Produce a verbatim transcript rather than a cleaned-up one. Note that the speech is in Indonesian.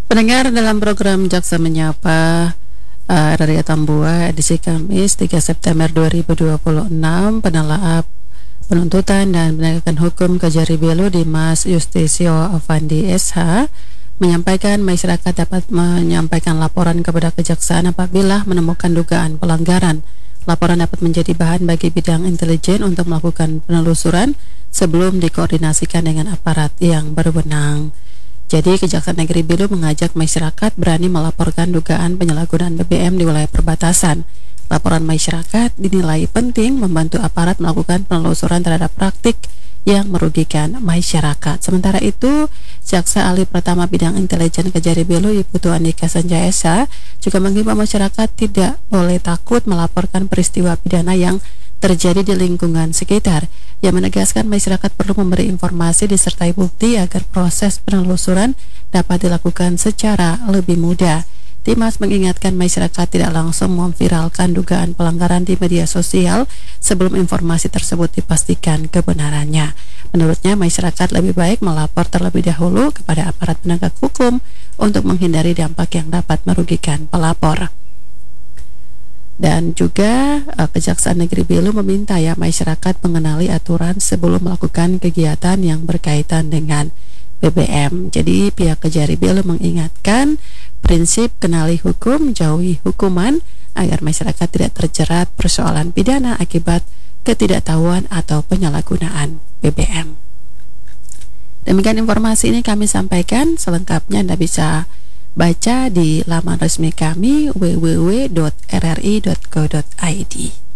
Pendengar, dalam program Jaksa Menyapa uh, R R I Atambua edisi Kamis tiga September dua ribu dua puluh enam, penelaah penuntutan dan penegakan hukum Kejari Belu Dimas Yustisio Avandi S H menyampaikan masyarakat dapat menyampaikan laporan kepada kejaksaan apabila menemukan dugaan pelanggaran. Laporan dapat menjadi bahan bagi bidang intelijen untuk melakukan penelusuran sebelum dikoordinasikan dengan aparat yang berwenang. Jadi, Kejaksaan Negeri Belu mengajak masyarakat berani melaporkan dugaan penyalahgunaan B B M di wilayah perbatasan. Laporan masyarakat dinilai penting membantu aparat melakukan penelusuran terhadap praktik yang merugikan masyarakat. Sementara itu, Jaksa Ahli Pertama Bidang Intelijen Kejari Belu Iputu Andika Sanjaya S H juga menghimbau masyarakat tidak boleh takut melaporkan peristiwa pidana yang terjadi di lingkungan sekitar. Yang menegaskan masyarakat perlu memberi informasi disertai bukti agar proses penelusuran dapat dilakukan secara lebih mudah. Dimas mengingatkan masyarakat tidak langsung memviralkan dugaan pelanggaran di media sosial sebelum informasi tersebut dipastikan kebenarannya. Menurutnya, masyarakat lebih baik melapor terlebih dahulu kepada aparat penegak hukum untuk menghindari dampak yang dapat merugikan pelapor. Dan juga uh, Kejaksaan Negeri Belu meminta ya masyarakat mengenali aturan sebelum melakukan kegiatan yang berkaitan dengan B B M. Jadi pihak Kejari Belu mengingatkan prinsip kenali hukum, jauhi hukuman agar masyarakat tidak terjerat persoalan pidana akibat ketidaktahuan atau penyalahgunaan B B M. Demikian informasi ini kami sampaikan, selengkapnya Anda bisa baca di laman resmi kami w w w dot r r i dot co dot i d.